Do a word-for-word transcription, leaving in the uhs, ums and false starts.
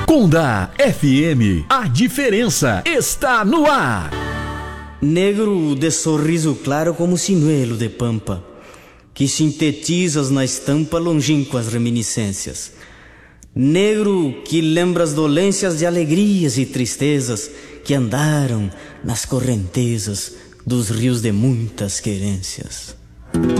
Conda F M, a diferença está no ar. Negro de sorriso claro como sinuelo de pampa, que sintetizas na estampa longínquas reminiscências. Negro que lembra as dolências de alegrias e tristezas que andaram nas correntezas dos rios de muitas querências.